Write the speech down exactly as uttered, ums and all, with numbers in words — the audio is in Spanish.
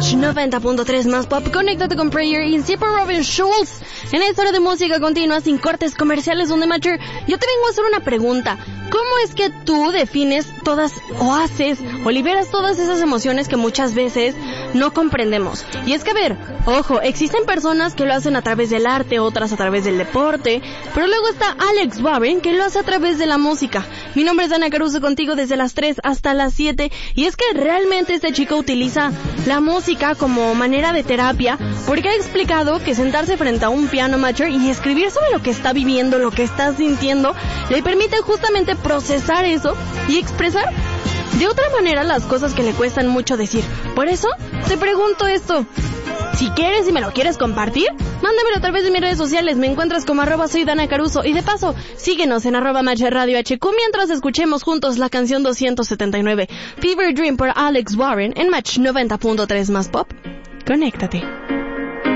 Match noventa punto tres más pop. Conéctate con Prayer y Zipper Robin Schultz en esta hora de música continua sin cortes comerciales donde Matcher. Yo te vengo a hacer una pregunta. ¿Cómo es que tú defines todas o haces o liberas todas esas emociones que muchas veces no comprendemos? Y es que, a ver, ojo, existen personas que lo hacen a través del arte, otras a través del deporte, pero luego está Alex Warren que lo hace a través de la música. Mi nombre es Dana Caruso, contigo desde las tres hasta las siete, y es que realmente este chico utiliza la música como manera de terapia, porque ha explicado que sentarse frente a un piano, Matcher, y escribir sobre lo que está viviendo, lo que está sintiendo, le permite justamente procesar eso y expresar de otra manera las cosas que le cuestan mucho decir. Por eso te pregunto esto: si quieres y me lo quieres compartir, mándamelo a través de mis redes sociales. Me encuentras como arroba soy Dana Caruso, y de paso síguenos en arroba Match Radio H Q mientras escuchemos juntos la canción doscientos setenta y nueve, Fever Dream por Alex Warren en Match noventa punto tres más pop. Conéctate.